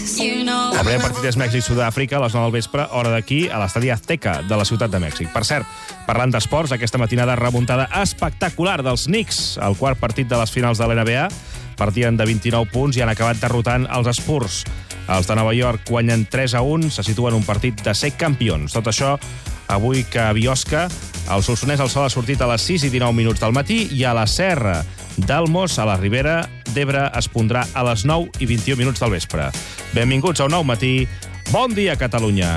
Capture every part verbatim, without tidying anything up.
El primer partit és Mèxic-Sud-àfrica a les nou del vespre, hora d'aquí, a l'estadi Azteca de la Ciutat de Mèxic. Per cert, parlant d'esports, aquesta matinada remuntada espectacular dels Knicks, el quart partit de les finals de l'N B A. Partien de vint-i-nou punts i han acabat derrotant els Spurs. Els de Nova York guanyen tres a un, se situen un partit de ser campions. Tot això avui que a Biosca el Solsonès el sol ha sortit a les sis i dinou minuts del matí i a la Serra d'Almos, a la Ribera d'Ebre, es pondrà a les nou i vint-i-u minuts del vespre. Benvinguts a un nou matí. Bon dia, Catalunya.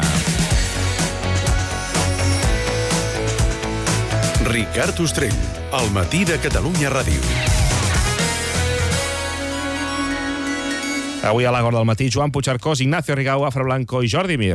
Ricard Ostrell, al matí de Catalunya Ràdio. Avui a l'Agora del matí, Joan Puigcercós, Ignacio Rigau, Afra Blanco i Jordi Mir.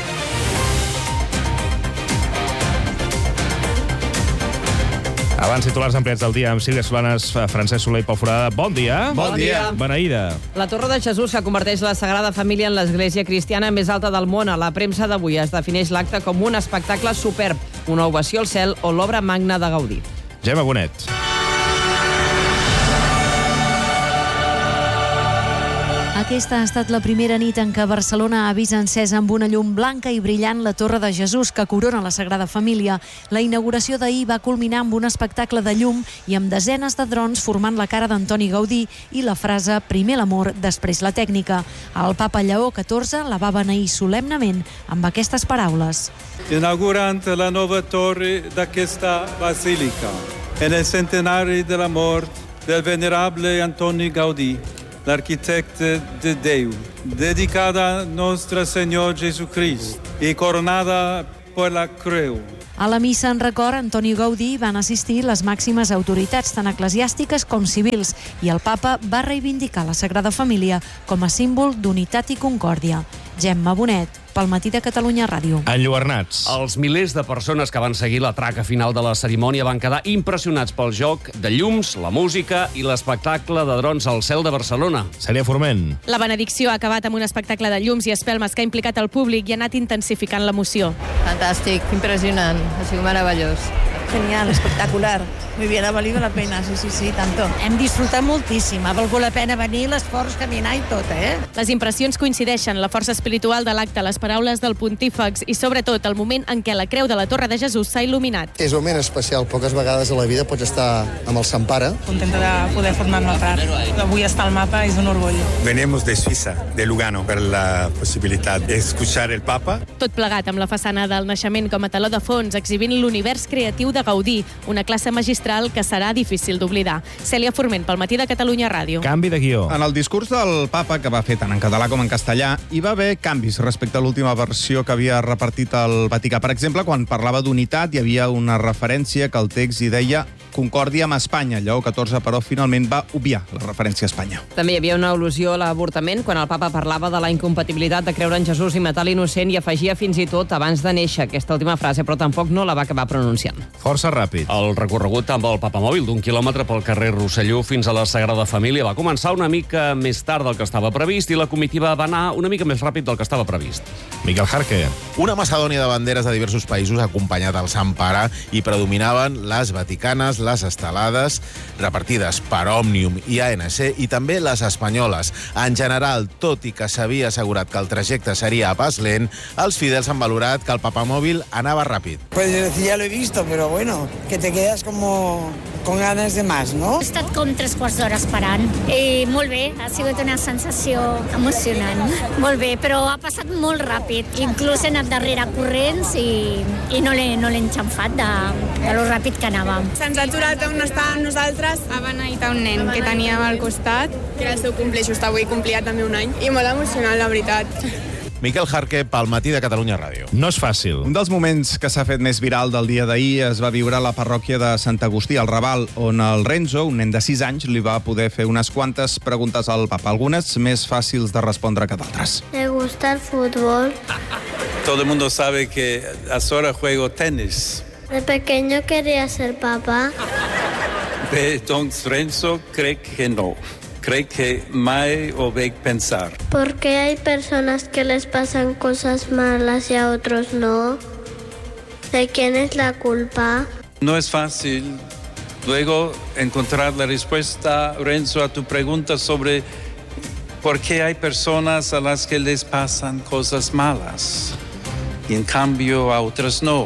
Abans, titulars ampliats del dia amb Sílvia Solanes, Francesc Soler i Pol Forada. Bon dia. Bon dia. Beneïda. La Torre de Jesús, que converteix la Sagrada Família en l'església cristiana més alta del món. A la premsa d'avui es defineix l'acte com un espectacle superb, una ovació al cel o l'obra magna de Gaudí. Gemma Bonet. Aquesta ha estat la primera nit en què Barcelona ha vist encesa amb una llum blanca i brillant la Torre de Jesús, que corona la Sagrada Família. La inauguració d'ahir va culminar amb un espectacle de llum i amb desenes de drons formant la cara d'Antoni Gaudí i la frase «Primer l'amor, després la tècnica». El papa Lleó catorze la va beneir solemnement amb aquestes paraules. Inaugurant la nova torre d'aquesta basílica, en el centenari de la mort del venerable Antoni Gaudí, l'arquitecte de Déu, dedicada a Nostre Senyor Jesucrist i coronada per la creu. A la missa en record, Antoni Gaudí van assistir les màximes autoritats, tant eclesiàstiques com civils, i el papa va reivindicar la Sagrada Família com a símbol d'unitat i concòrdia. Gemma Bonet, pel matí de Catalunya Ràdio. Enlluernats. Els milers de persones que van seguir la traca final de la cerimònia van quedar impressionats pel joc de llums, la música i l'espectacle de drons al cel de Barcelona. Cèlia Forment. La benedicció ha acabat amb un espectacle de llums i espelmes que ha implicat el públic i ha anat intensificant l'emoció. Fantàstic, impressionant, ha sigut meravellós. Genial, espectacular. Muy bien, ha valido la pena, sí, sí, sí, tanto. Hem disfrutat moltíssim, ha valgut la pena venir, l'esforç, caminar i tot, eh? Les impressions coincideixen, la força espiritual de l'acte, les paraules del pontífex i, sobretot, el moment en què la creu de la Torre de Jesús s'ha il·luminat. És un moment especial, poques vegades a la vida pots estar amb el Sant Pare. Contenta de poder formar-me part. Avui estar al mapa és un orgull. Venimos de Suïssa, de Lugano, per la possibilitat d'escuchar el Papa. Tot plegat amb la façana del naixement com a taló de fons, exhibint l'univers creatiu de Gaudí, una classe magistral que serà difícil d'oblidar. Cèlia Forment, pel matí de Catalunya Ràdio. Canvi de guió. En el discurs del papa, que va fer tant en català com en castellà, hi va haver canvis respecte a l'última versió que havia repartit el Vaticà. Per exemple, quan parlava d'unitat, hi havia una referència que el text hi deia concòrdia amb Espanya. Lleó catorze, però, finalment va obviar la referència a Espanya. També hi havia una al·lusió a l'avortament quan el papa parlava de la incompatibilitat de creure en Jesús i matar l'innocent i afegia fins i tot abans de néixer aquesta última frase, però tampoc no la va acabar pronunciant. Força ràpid. El recorregut amb el papamòbil d'un quilòmetre pel carrer Rosselló fins a la Sagrada Família va començar una mica més tard del que estava previst i la comitiva va anar una mica més ràpid del que estava previst. Miquel Jarque. Una macedònia de banderes de diversos països ha acompanyat el Sant Pare i predominaven les vaticanes, les estelades, repartides per Òmnium i A N C, i també les espanyoles. En general, tot i que s'havia assegurat que el trajecte seria a pas lent, els fidels han valorat que el papamòbil anava ràpid. Pues ya lo he visto, pero bueno, que te quedas como con ganas de más, ¿no? He estat com tres quarts d'hora esperant. I molt bé, ha sigut una sensació emocionant. Molt bé, però ha passat molt ràpid. Inclús he anat darrere corrents i, i no l'he no l'he enxamfat de, de lo ràpid que anàvem. Se'ns ha aturat on estàvem nosaltres. Ha beneït un nen que teníem al costat, que era el seu cumple just avui, complia també un any. I molt emocionant, la veritat. Miquel Jarque, pel matí de Catalunya Ràdio. No és fàcil. Un dels moments que s'ha fet més viral del dia d'ahir es va viure a la parròquia de Sant Agustí, al Raval, on el Renzo, un nen de sis anys, li va poder fer unes quantes preguntes al papa, algunes més fàcils de respondre que d'altres. ¿Le gusta el fútbol? Todo el mundo sabe que ahora juego tenis. De pequeño quería ser papá. Entonces Renzo cree que no. Cree que mai ho veig pensar. ¿Por qué hay personas que les pasan cosas malas y a otros no? ¿De quién es la culpa? No es fácil luego encontrar la respuesta, Renzo, a tu pregunta sobre porque hay personas a las que les pasan cosas malas y en cambio a otras no.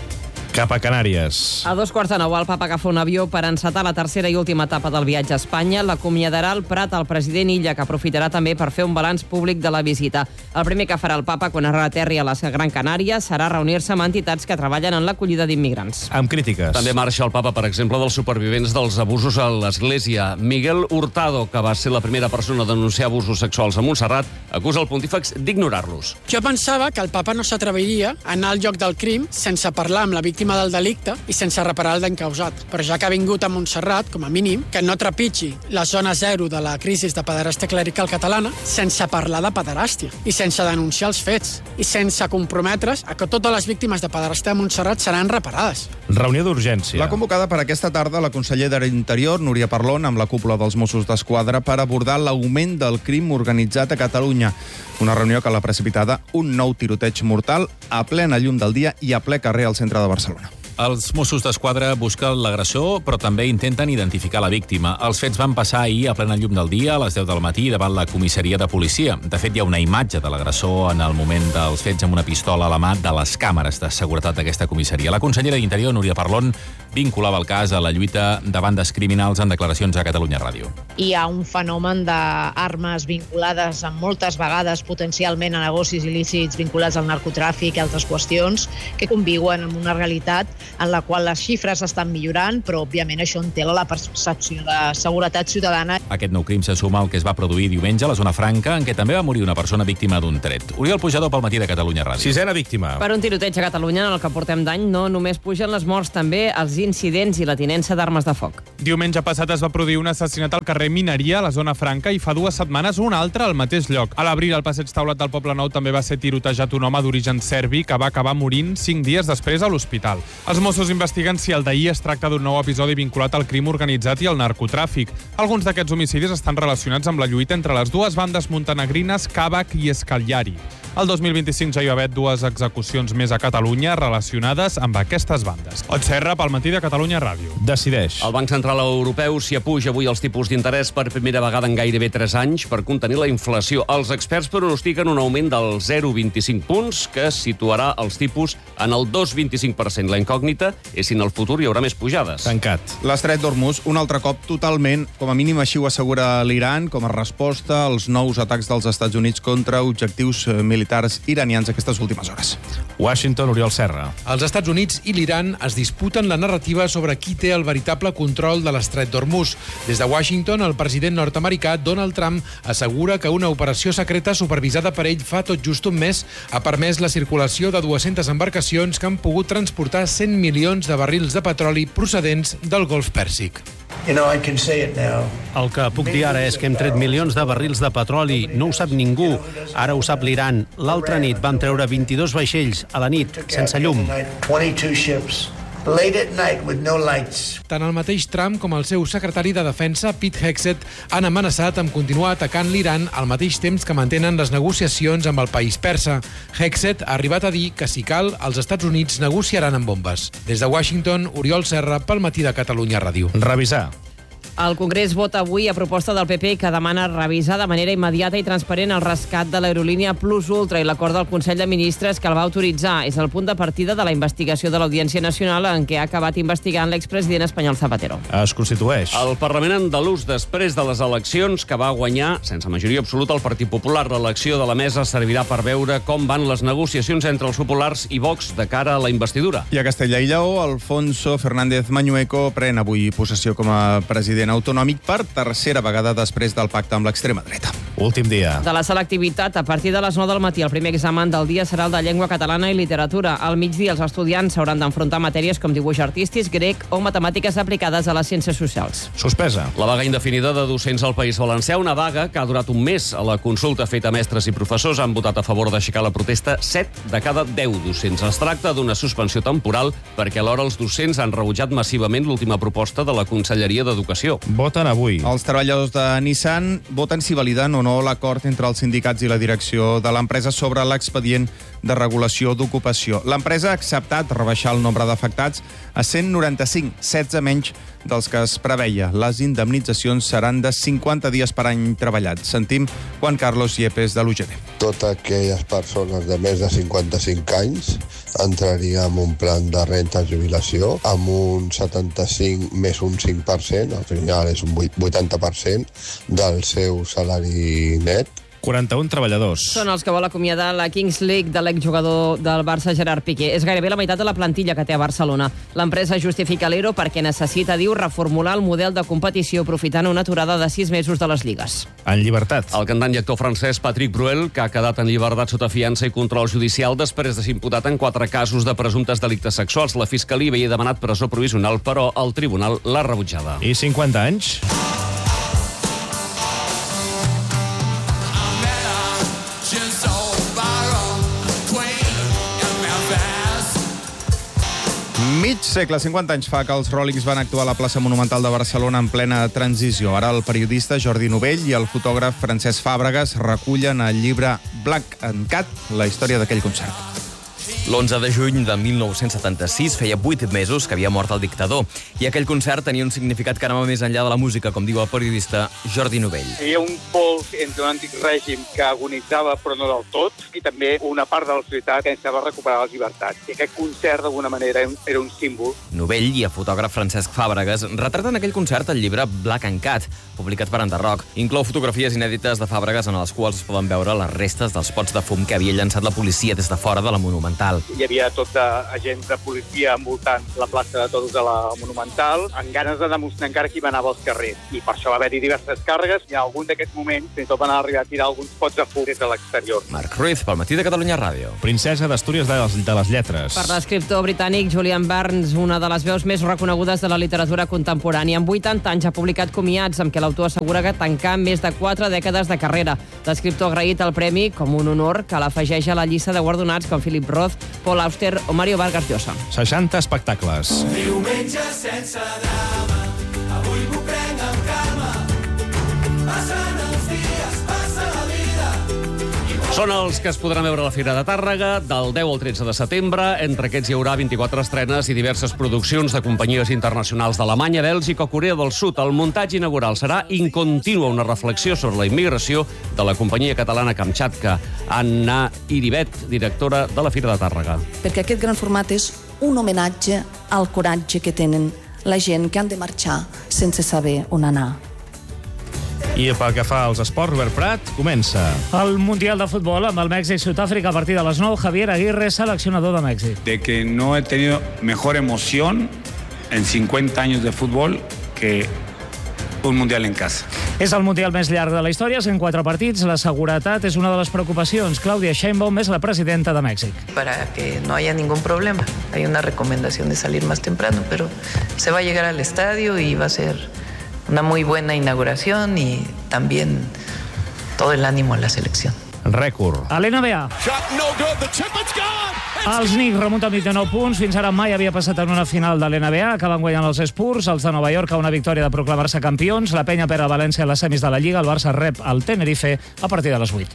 Cap a Canàries. A dos quarts de nou, el papa agafa un avió per encetar la tercera i última etapa del viatge a Espanya. L'acomiadarà al Prat el president Illa, que aprofitarà també per fer un balanç públic de la visita. El primer que farà el papa quan reaterri a les Gran Canàries serà reunir-se amb entitats que treballen en l'acollida d'immigrants. Amb crítiques. També marxa el papa, per exemple, dels supervivents dels abusos a l'Església. Miguel Hurtado, que va ser la primera persona a denunciar abusos sexuals a Montserrat, acusa el pontífex d'ignorar-los. Jo pensava que el papa no s'atreviria a anar al lloc del crim sense parlar amb la víctima del delicte i sense reparar el d'encausat. Però ja que ha vingut a Montserrat, com a mínim, que no trepitgi la zona zero de la crisi de pederàstia clerical catalana sense parlar de pederàstia i sense denunciar els fets i sense comprometre's a que totes les víctimes de pederàstia a Montserrat seran reparades. Reunió d'urgència. La convocada per aquesta tarda la consellera d'Interior, Núria Parlon, amb la cúpula dels Mossos d'Esquadra per abordar l'augment del crim organitzat a Catalunya. Una reunió que l'ha precipitada un nou tiroteig mortal a plena llum del dia i a ple carrer al centre de Barcelona. Els Mossos d'Esquadra busquen l'agressor, però també intenten identificar la víctima. Els fets van passar ahir a plena llum del dia, a les deu del matí, davant la comissaria de policia. De fet, hi ha una imatge de l'agressor en el moment dels fets amb una pistola a la mà de les càmeres de seguretat d'aquesta comissaria. La consellera d'Interior, Núria Parlon, vinculava el cas a la lluita de bandes criminals en declaracions a Catalunya Ràdio. Hi ha un fenomen d'armes vinculades moltes vegades potencialment a negocis il·lícits vinculats al narcotràfic i altres qüestions que conviuen amb una realitat en la qual les xifres estan millorant, però òbviament això entela la percepció de seguretat ciutadana. Aquest nou crim se suma al que es va produir diumenge a la zona franca, en què també va morir una persona víctima d'un tret. Oriol Pujador pel Matí de Catalunya Ràdio. Sisena víctima. Per un tiroteig a Catalunya, en el que portem d'any, no només pugen les morts, també els incidents i la tinença d'armes de foc. Diumenge passat es va produir un assassinat al carrer Mineria, a la zona franca, i fa dues setmanes un altre al mateix lloc. A l'abril, al passeig Taulat del Poble Nou també va ser tirotejat un home d'origen serbi que va acabar morint cinc dies després a l'hospital. Els Mossos investiguen si el d'ahir es tracta d'un nou episodi vinculat al crim organitzat i al narcotràfic. Alguns d'aquests homicidis estan relacionats amb la lluita entre les dues bandes montenegrines Càbac i Escagliari. El dos mil vint-i-cinc ja hi va haver dues execucions més a Catalunya relacionades amb aquestes bandes. Ot Serra, pel Matí de Catalunya Ràdio. Decideix. El Banc Central Europeu s'hi apuja avui els tipus d'interès per primera vegada en gairebé tres anys per contenir la inflació. Els experts pronostiquen un augment del zero coma vint-i-cinc punts que situarà els tipus en el dos coma vint-i-cinc per cent. La incògnita és si en el futur hi haurà més pujades. Tancat. L'estret d'Hormuz, un altre cop totalment, com a mínim així ho assegura l'Iran, com a resposta als nous atacs dels Estats Units contra objectius militars militars iranians aquestes últimes hores. Washington, Oriol Serra. Els Estats Units i l'Iran es disputen la narrativa sobre qui té el veritable control de l'estret d'Hormuz. Des de Washington, el president nord-americà Donald Trump assegura que una operació secreta supervisada per ell fa tot just un mes ha permès la circulació de dues-centes embarcacions que han pogut transportar cent milions de barrils de petroli procedents del Golf Pèrsic. El que puc dir ara és que hem tret milions de barrils de petroli. No ho sap ningú. Ara ho sap l'Iran. L'altra nit vam treure vint-i-dos vaixells a la nit, sense llum. Tant el mateix Trump com el seu secretari de Defensa, Pete Hegseth, han amenaçat amb continuar atacant l'Iran al mateix temps que mantenen les negociacions amb el país persa. Hegseth ha arribat a dir que, si cal, els Estats Units negociaran amb bombes. Des de Washington, Oriol Serra, pel Matí de Catalunya Ràdio. Revisar. El Congrés vota avui a proposta del P P que demana revisar de manera immediata i transparent el rescat de l'aerolínia Plus Ultra i l'acord del Consell de Ministres que el va autoritzar. És el punt de partida de la investigació de l'Audiència Nacional en què ha acabat investigant l'expresident espanyol Zapatero. Es constitueix. El Parlament andalús, després de les eleccions que va guanyar, sense majoria absoluta, el Partit Popular, l'elecció de la mesa servirà per veure com van les negociacions entre els populars i Vox de cara a la investidura. I a Castella i Lleó, Alfonso Fernández Mañueco pren avui possessió com a president autonòmic per tercera vegada després del pacte amb l'extrema dreta. Últim dia. De la selectivitat, a partir de les nou del matí, el primer examen del dia serà el de llengua catalana i literatura. Al migdia, els estudiants s'hauran d'enfrontar matèries com dibuix artístic, grec o matemàtiques aplicades a les ciències socials. Suspesa. La vaga indefinida de docents al País Valencià, una vaga que ha durat un mes. A la consulta feta a mestres i professors han votat a favor d'aixecar la protesta set de cada deu docents. Es tracta d'una suspensió temporal perquè alhora els docents han rebutjat massivament l'última proposta de la Conselleria d'Educació. Voten avui. Els treballadors de Nissan voten si validen o no l'acord entre els sindicats i la direcció de l'empresa sobre l'expedient de regulació d'ocupació. L'empresa ha acceptat rebaixar el nombre d'afectats a cent noranta-cinc, setze menys dels que es preveia. Les indemnitzacions seran de cinquanta dies per any treballat. Sentim Juan Carlos Yepes de l'U G T. Totes aquelles persones de més de cinquanta-cinc anys entraria en un plan de renta jubilació amb un setanta-cinc més un cinc per cent, al final és un vuitanta per cent del seu salari net. quaranta-un treballadors. Són els que vol acomiadar la Kings League de l'exjugador del Barça, Gerard Piqué. És gairebé la meitat de la plantilla que té a Barcelona. L'empresa justifica l'E R O perquè necessita, diu, reformular el model de competició aprofitant una aturada de sis mesos de les lligues. En llibertat. El cantant i actor francès Patrick Bruel, que ha quedat en llibertat sota fiança i control judicial després de ser imputat en quatre casos de presumptes delictes sexuals. La Fiscalia havia demanat presó provisional, però el tribunal l'ha rebutjada. I cinquanta anys? Mig segle, cinquanta anys fa que els Rollings van actuar a la plaça Monumental de Barcelona en plena transició. Ara el periodista Jordi Novell i el fotògraf Francesc Fàbregas recullen el llibre Black and Cat, la història d'aquell concert. L'onze de juny de mil nou-cents setanta-sis feia vuit mesos que havia mort el dictador i aquell concert tenia un significat que anava més enllà de la música, com diu el periodista Jordi Novell. Hi havia un pols entre un antic règim que agonitzava però no del tot i també una part de la societat que necessitava recuperar les llibertats. I aquest concert d'alguna manera era un símbol. Novell i el fotògraf Francesc Fàbregas retraten aquell concert al llibre Black and Cat, publicat per Enderroc. Inclou fotografies inèdites de Fàbregas en les quals es poden veure les restes dels pots de fum que havia llançat la policia des de fora de la Monumental. Hi havia tot d'agents de policia envoltant la plaça de Toros de la Monumental, amb ganes de demostrar encara qui va anar als carrers. I per això va haver-hi diverses càrregues i en algun d'aquests moments fins i tot van arribar a tirar alguns pots de fum des de l'exterior. Marc Ruiz, pel Matí de Catalunya Ràdio. Princesa d'Astúries de, les, de les lletres. Per l'escriptor britànic Julian Barnes, una de les veus més reconegudes de la literatura contemporània. Amb vuitanta anys ha publicat Comiats, amb què l'autor assegura que tancar més de quatre dècades de carrera. L'escriptor ha agraït el premi com un honor que l'afegeix a la llista de guardonats com Philip Roth, Paul Auster o Mario Vargas Llosa. seixanta espectacles. Diumenge sense drama, avui m'ho prenc amb calma, passen els dies, passa la vida. Són els que es podran veure a la Fira de Tàrrega del deu al tretze de setembre. Entre aquests hi haurà vint-i-quatre estrenes i diverses produccions de companyies internacionals d'Alemanya, Bèlgica o Corea del Sud. El muntatge inaugural serà In Continua, una reflexió sobre la immigració de la companyia catalana Kamchatka. Anna Iribet, directora de la Fira de Tàrrega. Perquè aquest gran format és un homenatge al coratge que tenen la gent que han de marxar sense saber on anar. I pel que fa als esports, Robert Prat, comença. El Mundial de Futbol amb el Mèxic-Sud-àfrica a partir de les nou. Javier Aguirre, seleccionador de Mèxic. De que no he tenido mejor emoción en cincuenta años de fútbol que un Mundial en casa. És el Mundial més llarg de la història, cent quatre partits. La seguretat és una de les preocupacions. Clàudia Sheinbaum és la presidenta de Mèxic. Para que no haya ningún problema. Hay una recomendación de salir más temprano, pero se va a llegar al estadio y va a ser una muy buena inauguración y también todo el ánimo a la selección. Rècord. A l'N B A. Els Knicks remunten vint-i-nou punts. Fins ara mai havia passat en una final de l'N B A. Acaben guanyant els Spurs. Els de Nova York a una victòria de proclamar-se campions. La penya perd a València a les semis de la Lliga. El Barça rep el Tenerife a partir de les vuit.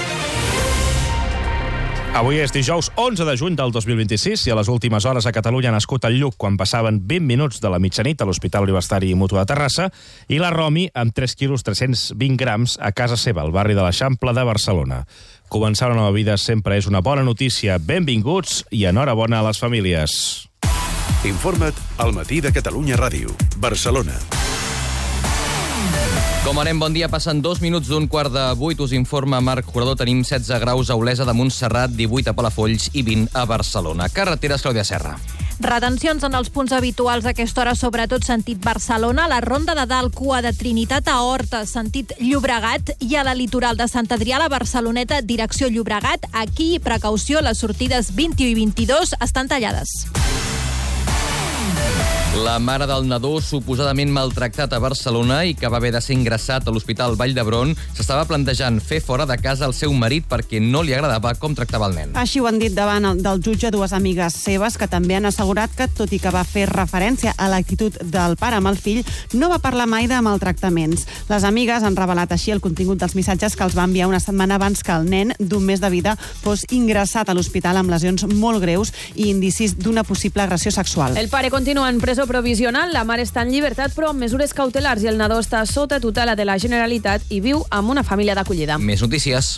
Avui és dijous onze de juny del dos mil vint-i-sis i a les últimes hores a Catalunya ha nascut el Lluc quan passaven vint minuts de la mitjanit a l'Hospital Universitari Mutu de Terrassa i la Romi amb tres quilos tres-cents vint grams a casa seva, al barri de l'Eixample de Barcelona. Començar una nova vida sempre és una bona notícia. Benvinguts i enhorabona a les famílies. Informa't al Matí de Catalunya Ràdio, Barcelona. Com anem, bon dia. Passen dos minuts d'un quart de vuit. Us informa Marc Jurador. Tenim setze graus a Olesa de Montserrat, divuit a Palafolls i vint a Barcelona. Carreteres, Clàudia Serra. Retencions en els punts habituals a aquesta hora, sobretot sentit Barcelona, la Ronda de Dalt, cua de Trinitat a Horta, sentit Llobregat, i a la litoral de Sant Adrià, la Barceloneta, direcció Llobregat. Aquí, precaució, les sortides vint-i-u i vint-i-dos estan tallades. La mare del nadó suposadament maltractat a Barcelona i que va haver de ser ingressat a l'Hospital Vall d'Hebron s'estava plantejant fer fora de casa el seu marit perquè no li agradava com tractava el nen. Així ho han dit davant del jutge dues amigues seves que també han assegurat que, tot i que va fer referència a l'actitud del pare amb el fill, no va parlar mai de maltractaments. Les amigues han revelat així el contingut dels missatges que els va enviar una setmana abans que el nen d'un mes de vida fos ingressat a l'hospital amb lesions molt greus i indicis d'una possible agressió sexual. El pare continua en presó presó provisional, la mare està en llibertat però amb mesures cautelars i el nadó està sota tutela de la Generalitat i viu amb una família d'acollida. Més notícies.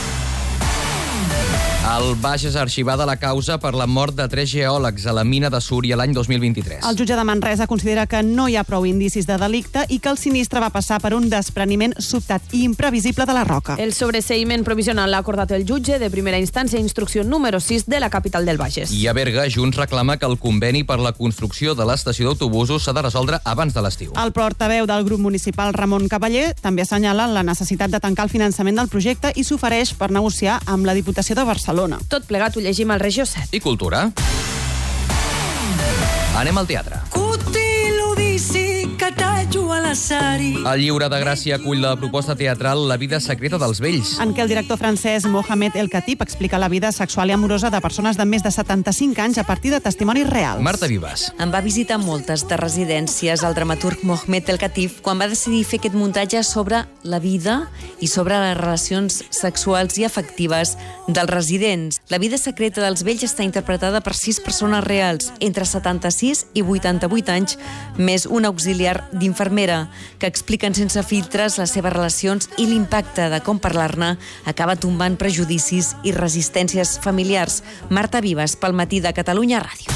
El Bages ha arxivat la causa per la mort de tres geòlegs a la mina de Súria l'any dos mil vint-i-tres. El jutge de Manresa considera que no hi ha prou indicis de delicte i que el sinistre va passar per un despreniment sobtat i imprevisible de la roca. El sobreseïment provisional l'ha acordat el jutge de primera instància, instrucció número sis de la capital del Bages. I a Berga, Junts reclama que el conveni per la construcció de l'estació d'autobusos s'ha de resoldre abans de l'estiu. El portaveu del grup municipal, Ramon Cavaller, també assenyala la necessitat de tancar el finançament del projecte i s'ofereix per negociar amb la Diputació de Barcelona. Tot plegat ho llegim al Regió set. I cultura? Anem al teatre. El Lliure de Gràcia acull la proposta teatral La vida secreta dels vells, en què el director francès Mohamed El Khatib explica la vida sexual i amorosa de persones de més de setanta-cinc anys a partir de testimonis reals. Marta Vives. Em va visitar moltes de residències el dramaturg Mohamed El Khatib quan va decidir fer aquest muntatge sobre la vida i sobre les relacions sexuals i afectives dels residents. La vida secreta dels vells està interpretada per sis persones reals, entre setanta-sis i vuitanta-vuit anys, més un auxiliar d'infermera, que expliquen sense filtres les seves relacions i l'impacte de com parlar-ne acaba tombant prejudicis i resistències familiars. Marta Vives, pel Matí de Catalunya Ràdio.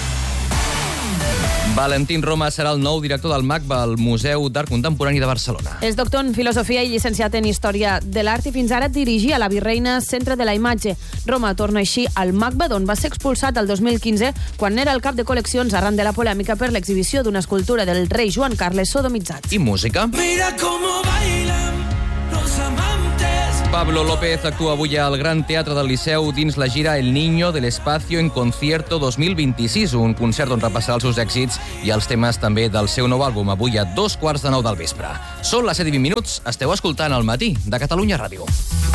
Valentín Roma serà el nou director del MACBA, el Museu d'Art Contemporani de Barcelona. És doctor en Filosofia i llicenciat en Història de l'Art i fins ara dirigia la Virreina Centre de la Imatge. Roma torna així al MACBA, d'on va ser expulsat el dos mil quinze quan era el cap de col·leccions arran de la polèmica per l'exhibició d'una escultura del rei Joan Carles sodomitzat. I música? Mira cómo bailan los amantes. Pablo López actua avui al Gran Teatre del Liceu dins la gira El Niño del Espacio en Concierto dos mil vint-i-sis, un concert on repassarà els seus èxits i els temes també del seu nou àlbum, avui a dos quarts de nou del vespre. Són les set i vint minuts, esteu escoltant El Matí de Catalunya Ràdio.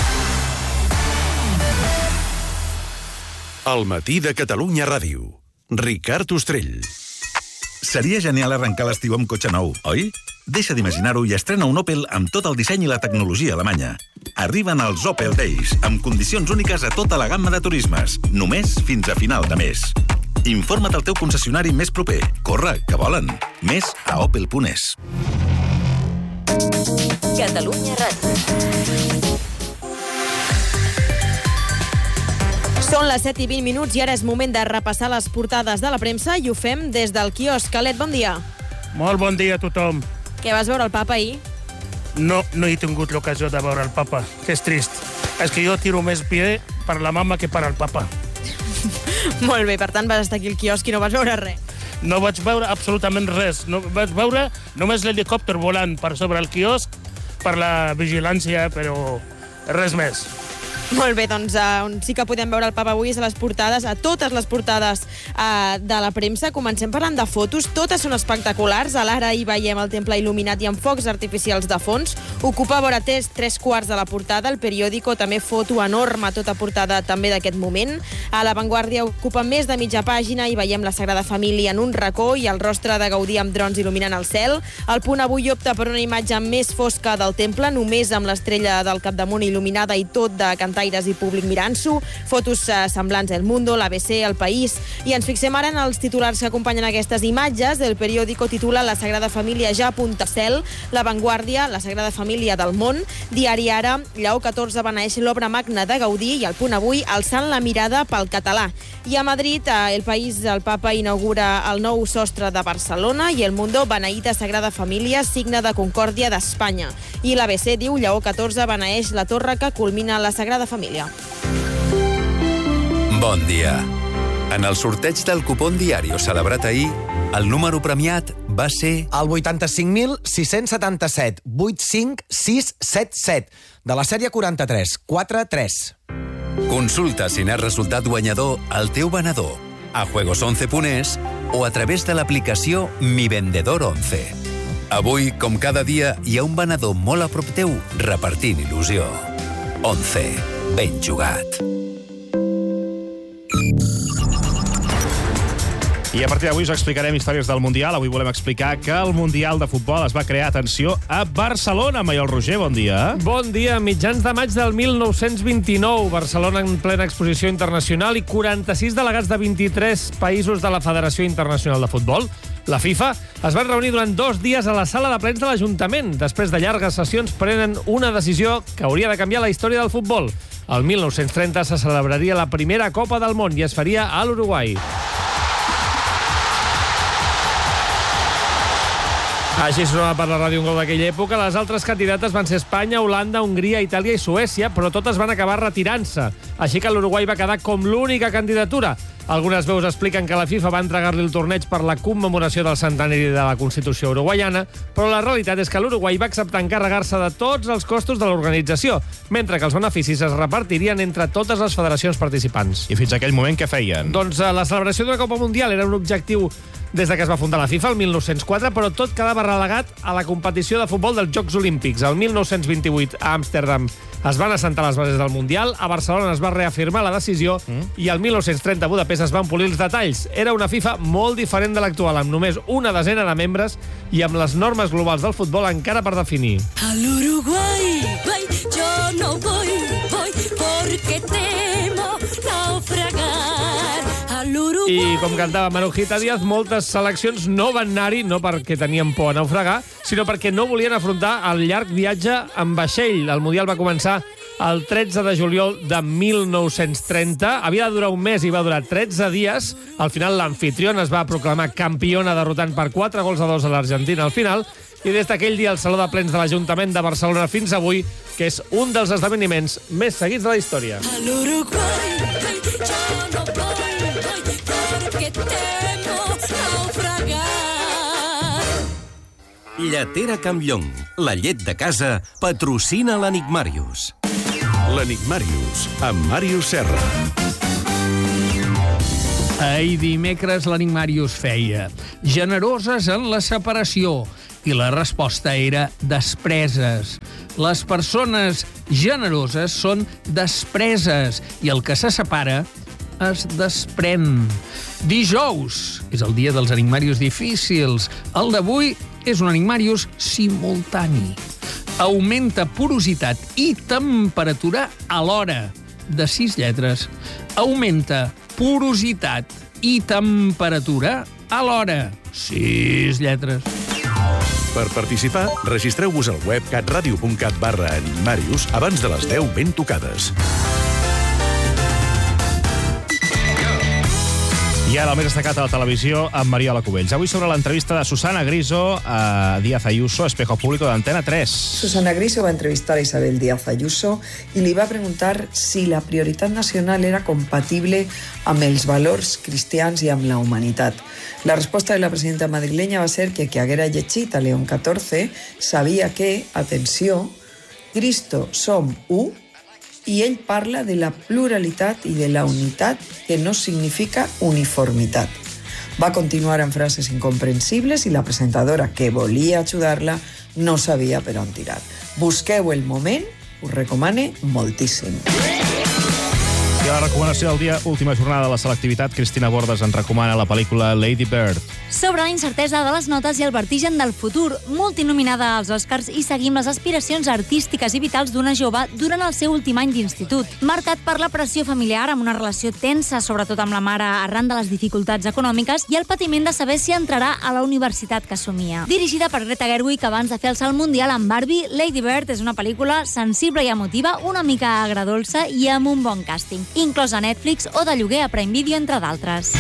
El Matí de Catalunya Ràdio. Ricard Ostrell. Seria genial arrencar l'estiu amb cotxe nou, oi? Deixa d'imaginar-ho i estrena un Opel amb tot el disseny i la tecnologia alemanya. Arriben els Opel Days, amb condicions úniques a tota la gamma de turismes, només fins a final de mes. Informa't al teu concessionari més proper. Corre, que volen. Més a opel punt es. Catalunya Ràdio. Són les set i vint minuts i ara és moment de repassar les portades de la premsa i ho fem des del quiosc. Calet, bon dia. Molt bon dia a tothom. Què, vas veure el papa ahir? No, no he tingut l'ocasió de veure el papa, que és trist. És que jo tiro més pie per la mama que per al papa. Molt bé, per tant vas estar aquí al quiosc i no vas veure res. No vaig veure absolutament res. No, vaig veure només l'helicòpter volant per sobre el quiosc, per la vigilància, però res més. Molt bé, doncs uh, on sí que podem veure el papa avui és a les portades, a totes les portades uh, de la premsa. Comencem parlant de fotos, totes són espectaculars. A l'ara hi veiem el temple il·luminat i amb focs artificials de fons. Ocupa vora tres, tres quarts de la portada. El periòdico també foto enorme, tota portada també d'aquest moment. A La Vanguardia ocupa més de mitja pàgina i veiem la Sagrada Família en un racó i el rostre de Gaudí amb drons il·luminant el cel. El Punt avui opta per una imatge més fosca del temple, només amb l'estrella del capdamunt il·luminada i tot de cantar i públic mirant-s'ho, fotos eh, semblants El Mundo, l'A B C, El País, i ens fixem ara en els titulars que acompanyen aquestes imatges. El periòdico titula La Sagrada Família ja apunta cel, La Vanguardia, La Sagrada Família del món, Diari Ara, Lleó catorze beneeix l'obra magna de Gaudí i El Punt avui alçant la mirada pel català. I a Madrid, eh, El País, el papa inaugura el nou sostre de Barcelona i El Mundo beneïda Sagrada Família, signe de concòrdia d'Espanya. I l'A B C diu Lleó catorze beneeix la torre que culmina la Sagrada Família. Bon dia. En el sorteig del cupón diario celebrat ahir, el número premiat va ser... El vuitanta-cinc mil sis-cents setanta-set, vuit cinc sis set set, de la sèrie quaranta-tres, quatre tres. Consulta si n'has resultat guanyador al teu venedor, a juegos once punt es o a través de l'aplicació Mi Vendedor once. Avui, com cada dia, hi ha un venedor molt a prop teu repartint il·lusió. once. Ben jugat. I a partir d'avui us explicarem històries del Mundial. Avui volem explicar que el Mundial de Futbol es va crear, atenció, a Barcelona. Maiol Roger, bon dia. Bon dia. Mitjans de maig del mil nou-cents vint-i-nou. Barcelona en plena exposició internacional i quaranta-sis delegats de vint-i-tres països de la Federació Internacional de Futbol, la FIFA, es van reunir durant dos dies a la sala de plens de l'Ajuntament. Després de llargues sessions prenen una decisió que hauria de canviar la història del futbol. El mil nou-cents trenta se celebraria la primera Copa del Món i es faria a l'Uruguai. Així sonava per la ràdio un gol d'aquella època. Les altres candidates van ser Espanya, Holanda, Hongria, Itàlia i Suècia, però totes van acabar retirant-se. Així que l'Uruguai va quedar com l'única candidatura. Algunes veus expliquen que la FIFA va entregar-li el torneig per la commemoració del centenari de la Constitució uruguaiana, però la realitat és que l'Uruguai va acceptar encarregar-se de tots els costos de l'organització, mentre que els beneficis es repartirien entre totes les federacions participants. I fins aquell moment què feien? Doncs eh, la celebració d'una Copa Mundial era un objectiu des de que es va fundar la FIFA, el mil nou-cents quatre, però tot quedava relegat a la competició de futbol dels Jocs Olímpics. El mil nou-cents vint-i-vuit, a Amsterdam, es van assentar les bases del Mundial, a Barcelona es va reafirmar la decisió mm. i el mil nou-cents trenta a Budapest es van polir els detalls. Era una FIFA molt diferent de l'actual, amb només una desena de membres i amb les normes globals del futbol encara per definir. A l'Uruguai, yo no voy, voy porque temo naufragar. I com cantava Marujita Díaz, moltes seleccions no van anar-hi no perquè tenien por a naufragar, sinó perquè no volien afrontar el llarg viatge en vaixell. El Mundial va començar el tretze de juliol de mil nou-cents trenta. Havia de durar un mes i va durar tretze dies. Al final, l'anfitriona es va proclamar campiona derrotant per quatre gols a dos a l'Argentina al final. I des d'aquell dia, el Saló de Plens de l'Ajuntament de Barcelona fins avui, que és un dels esdeveniments més seguits de la història. A l'Uruguai, yo no voy, voy porque temo naufragar. Lletera Campllong, la llet de casa, patrocina l'Enigmàrius. L'Enigmàrius, amb Màrius Serra. Ahir dimecres l'Enigmàrius feia generoses en la separació i la resposta era despreses. Les persones generoses són despreses i el que se separa es desprèn. Dijous és el dia dels enigmàrius difícils. El d'avui és un enigmàrius simultani. Augmenta porositat i temperatura alhora. De sis lletres. Augmenta porositat i temperatura alhora. Sis lletres. Per participar, registreu-vos al web catradio punt cat barra enigmàrius abans de les deu ben tocades. I ara el més destacat a la televisió amb Mariola Cubells. Avui sobre l'entrevista de Susana Griso a Díaz Ayuso, Espejo Público d'Antena tres. Susana Griso va entrevistar a Isabel Díaz Ayuso i li va preguntar si la prioritat nacional era compatible amb els valors cristians i amb la humanitat. La resposta de la presidenta madrilenya va ser que qui haguera llegit a León catorze sabia que, atenció, Cristo som u, i ell parla de la pluralitat i de la unitat, que no significa uniformitat. Va continuar amb frases incomprensibles i la presentadora, que volia ajudar-la, no sabia per on tirar. Busqueu el moment, us recomane moltíssim. I a la recomanació del dia, última jornada de la selectivitat, Cristina Bordes en recomana la pel·lícula Lady Bird. Sobre la incertesa de les notes i el vertigen del futur, multinominada als Oscars, i seguim les aspiracions artístiques i vitals d'una jove durant el seu últim any d'institut. Marcat per la pressió familiar, amb una relació tensa, sobretot amb la mare, arran de les dificultats econòmiques, i el patiment de saber si entrarà a la universitat que somia. Dirigida per Greta Gerwig abans de fer el salt mundial amb Barbie, Lady Bird és una pel·lícula sensible i emotiva, una mica agradolça i amb un bon càsting, inclòs a Netflix o de lloguer a Prime Video, entre d'altres.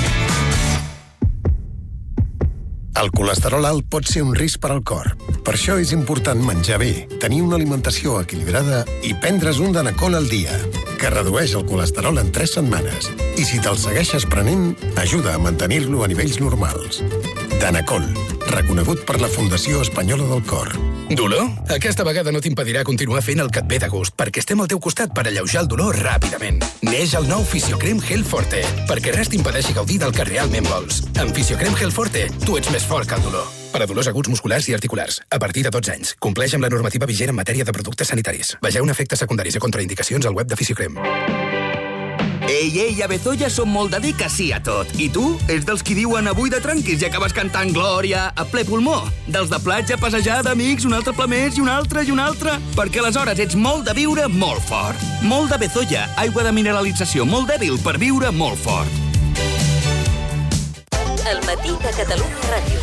El colesterol alt pot ser un risc per al cor. Per això és important menjar bé, tenir una alimentació equilibrada i prendre's un Danacol al dia, que redueix el colesterol en tres setmanes. I si te'l segueixes prenent, ajuda a mantenir-lo a nivells normals. Danacol, reconegut per la Fundació Espanyola del Cor. Dolor? Aquesta vegada no t'impedirà continuar fent el que et ve de gust, perquè estem al teu costat per alleujar el dolor ràpidament. Neix el nou Fisiocrem Gel Forte, perquè res t'impedeixi gaudir del que realment vols. Amb Fisiocrem Gel Forte, tu ets més fort que el dolor. Per a dolors aguts musculars i articulars, a partir de dotze anys. Compleix amb la normativa vigent en matèria de productes sanitaris. Vegeu efectes secundaris i contraindicacions al web de Fisiocrem. Ei, ei, a Bezoya som molt de dir que sí a tot. I tu? Ets dels qui diuen avui de tranquis i acabes cantant Glòria a ple pulmó. Dels de platja, passejar, d'amics, un altre ple més i un altre i un altre. Perquè aleshores ets molt de viure molt fort. Molt de Bezoya, aigua de mineralització molt dèbil per viure molt fort. El matí de Catalunya Ràdio.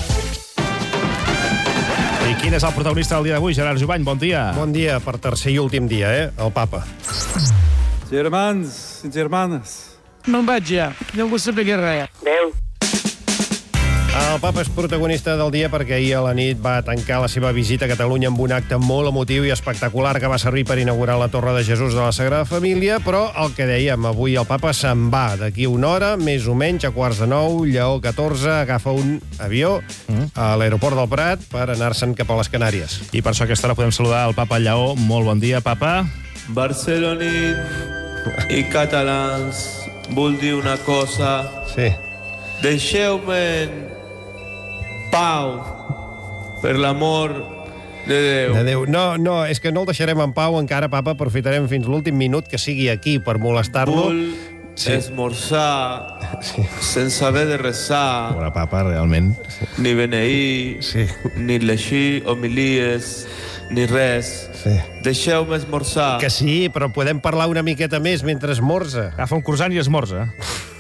I quin és el protagonista del dia d'avui? Gerard Jubany, bon dia. Bon dia per tercer i últim dia, eh? El papa. Germans i germanes. Me'n vaig ja. No vull saber res. Adéu. El papa és protagonista del dia perquè ahir a la nit va tancar la seva visita a Catalunya amb un acte molt emotiu i espectacular que va servir per inaugurar la Torre de Jesús de la Sagrada Família, però el que dèiem, avui el papa se'n va. D'aquí una hora, més o menys, a quarts de nou, Lleó catorze agafa un avió a l'aeroport del Prat per anar-se'n cap a les Canàries. I per això a aquesta hora podem saludar el papa Lleó. Molt bon dia, papa. Barcelonins i catalans, vull dir una cosa. Sí. Deixeu-me pau, per l'amor de Déu. De Déu. No, no, és que no el deixarem en pau encara, papa. Aprofitarem fins l'últim minut que sigui aquí per molestar-lo. Vull sí. esmorzar sí. sense haver de resar. Bona papa, realment. Ni beneir, sí. ni llegir homilies, ni res. Sí. Deixeu-me esmorzar. Que sí, però podem parlar una miqueta més mentre esmorza. Agafa un croissant i esmorza.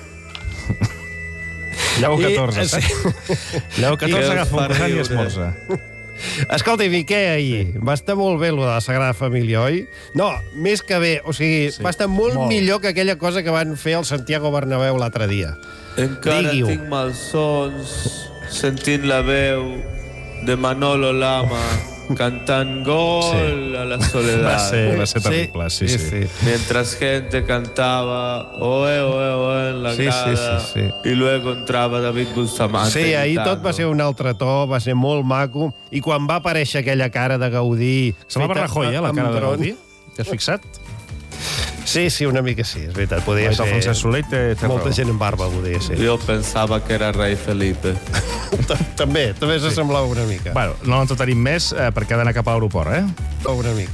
Lleó catorze, I, sí. Lleó catorze agafa un croissant i esmorza. Escolta, i què ahir? Va estar molt bé, lo de la Sagrada Família, oi? No, més que bé. O sigui, sí, va estar molt, molt millor que aquella cosa que van fer al Santiago Bernabéu l'altre dia. Encara Digui-ho. tinc malsons sentint la veu de Manolo Lama cantant Gol sí. a la soledad. Va ser, va ser terrible, sí, sí. sí. sí. Mientras gente cantaba Oe, oe, oe en la sí, grada sí, sí, sí. y luego entrava David Bustamante. Sí, ahir tot va ser un altre to, va ser molt maco, i quan va aparèixer aquella cara de Gaudí... Semblava Rajoy, eh, la cara de Gaudí? T'has fixat? Sí, sí, una mica sí, és veritat. Podia ser... El Francesc Soler té, té Molta raó. gent en barba, podia ser. Jo pensava que era rei Felipe. també, també s'assemblava una mica. Bueno, no en tenim més, eh, perquè ha d'anar cap a l'aeroport, eh? Una mica.